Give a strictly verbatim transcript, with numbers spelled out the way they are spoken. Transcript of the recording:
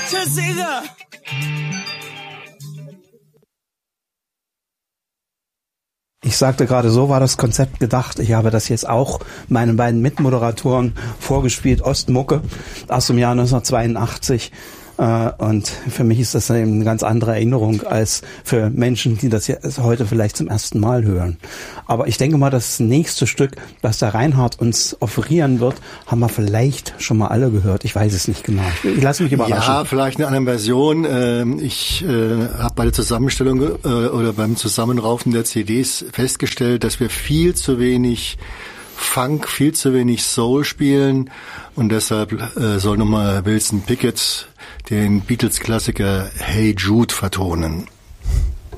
Tschüss, Inge! Ich sagte gerade, so war das Konzept gedacht. Ich habe das jetzt auch meinen beiden Mitmoderatoren vorgespielt. Ostmucke aus dem Jahr neunzehnhundertzweiundachtzig. Und für mich ist das eben eine ganz andere Erinnerung als für Menschen, die das jetzt heute vielleicht zum ersten Mal hören. Aber ich denke mal, das nächste Stück, das der Reinhard uns offerieren wird, haben wir vielleicht schon mal alle gehört. Ich weiß es nicht genau. Ich lasse mich überraschen. Ja, vielleicht eine andere Version. Ich habe bei der Zusammenstellung oder beim Zusammenraufen der C Ds festgestellt, dass wir viel zu wenig Funk, viel zu wenig Soul spielen. Und deshalb soll nochmal Wilson Pickett den Beatles-Klassiker Hey Jude vertonen.